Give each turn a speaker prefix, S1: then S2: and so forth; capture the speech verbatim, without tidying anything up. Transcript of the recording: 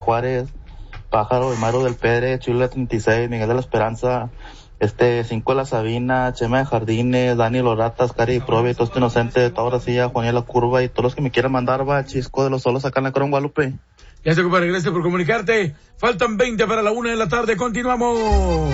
S1: Juárez, Pájaro, Mario del Pedre, Chula treinta y seis, Miguel de la Esperanza, este, Cinco de la Sabina, Chema de Jardines, Dani Loratas, Cari Probe, Tosto Inocente, Taura Silla, Juaniel La Curva y todos los que me quieran mandar, va, Chisco de los Solos acá en la Corona Guadalupe.
S2: Ya se compadre, gracias por comunicarte. Faltan veinte para la una de la tarde, continuamos.